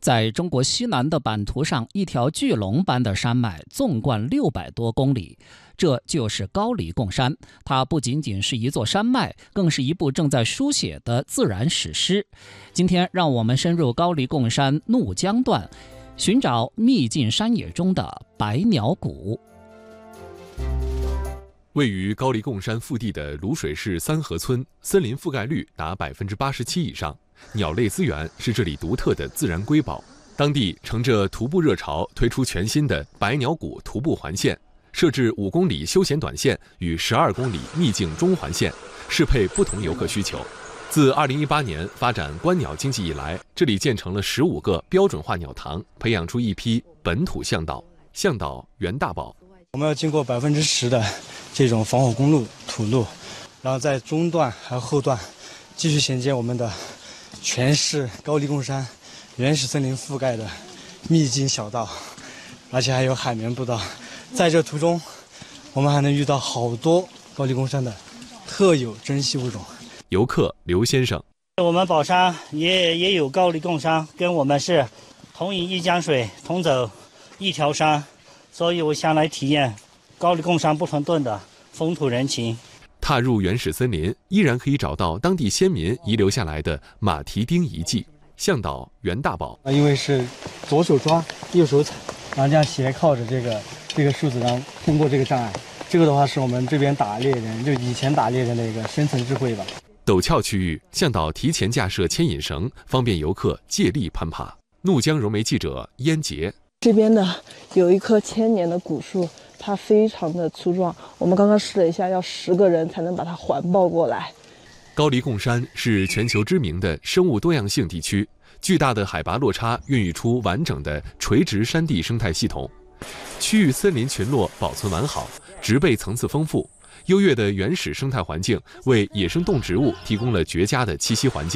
在中国西南的版图上，一条巨龙般的山脉纵贯600多公里，这就是高黎贡山。它不仅仅是一座山脉，更是一部正在书写的自然史诗。今天，让我们深入高黎贡山怒江段，寻找秘境山野中的百鸟谷。 位于高黎贡山腹地的卤水市三河村，森林覆盖率达87%以上，鸟类资源是这里独特的自然瑰宝。当地乘着徒步热潮，推出全新的百鸟谷徒步环线，设置5公里休闲短线与12公里秘境中环线，适配不同游客需求。自2018年发展观鸟经济以来，这里建成了15个标准化鸟塘，培养出一批本土向导。向导袁大宝， 我们要经过10%的这种防火公路土路，然后在中段还有后段继续衔接我们的全是高黎贡山原始森林覆盖的秘境小道，而且还有海绵步道。在这途中，我们还能遇到好多高黎贡山的特有珍稀物种。 游客刘先生， 我们宝山也有高黎贡山，跟我们是同饮一江水，同走一条山，所以我想来体验高黎贡山不同顿的风土人情。 踏入原始森林，依然可以找到当地先民遗留下来的马蹄钉遗迹。向导袁大宝， 因为是左手抓右手踩，然后这样斜靠着这个树子，然后通过这个障碍。这个的话是我们这边打猎人，就以前打猎人的一个生存智慧吧。 陡峭区域，向导提前架设牵引绳，方便游客借力攀爬。怒江融媒记者燕杰， 这边呢有一棵1000年的古树，它非常的粗壮，我们刚刚试了一下，要10个人才能把它环抱过来。 高黎贡山是全球知名的生物多样性地区，巨大的海拔落差孕育出完整的垂直山地生态系统，区域森林群落保存完好，植被层次丰富，优越的原始生态环境为野生动植物提供了绝佳的栖息环境。